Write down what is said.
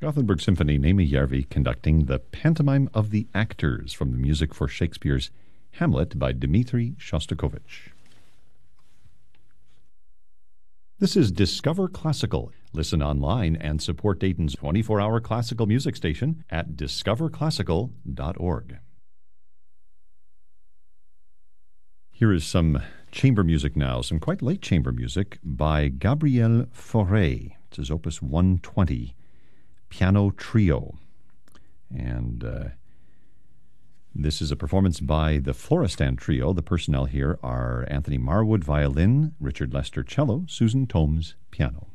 Gothenburg Symphony, Nejmijärvi conducting the Pantomime of the Actors from the music for Shakespeare's Hamlet by Dmitri Shostakovich. This is Discover Classical. Listen online and support Dayton's 24-hour classical music station at discoverclassical.org. Here is some chamber music now, some quite late chamber music by Gabriel Fauré. It's his Opus 120 Piano Trio. And this is a performance by the Florestan Trio. The personnel here are Anthony Marwood, violin, Richard Lester, cello, Susan Tomes, piano.